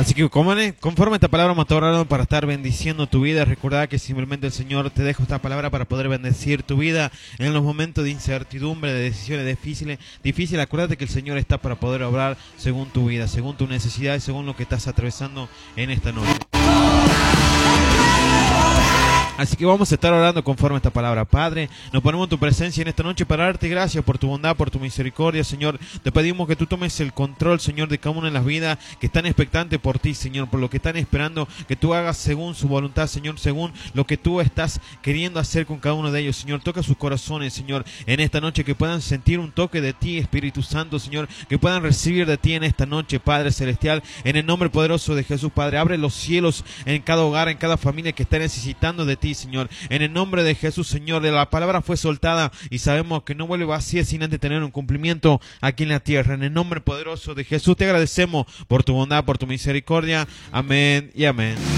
Así que conforme a esta palabra vamos a estar orando para estar bendiciendo tu vida. Recordá que simplemente el Señor te deja esta palabra para poder bendecir tu vida en los momentos de incertidumbre, de decisiones difíciles. Acuérdate que el Señor está para poder obrar según tu vida, según tu necesidad y según lo que estás atravesando en esta noche. Así que vamos a estar orando conforme a esta palabra. Padre, nos ponemos en tu presencia en esta noche para darte gracias por tu bondad, por tu misericordia, Señor. Te pedimos que tú tomes el control, Señor, de cada una de las vidas que están expectantes por ti, Señor, por lo que están esperando que tú hagas según su voluntad, Señor, según lo que tú estás queriendo hacer con cada uno de ellos, Señor. Toca sus corazones, Señor, en esta noche, que puedan sentir un toque de ti, Espíritu Santo, Señor, que puedan recibir de ti en esta noche, Padre Celestial, en el nombre poderoso de Jesús, Padre. Abre los cielos en cada hogar, en cada familia que está necesitando de ti, Señor, en el nombre de Jesús, Señor. La palabra fue soltada y sabemos que no vuelve vacía sin antes tener un cumplimiento aquí en la tierra. En el nombre poderoso de Jesús te agradecemos por tu bondad, por tu misericordia. Amén y amén.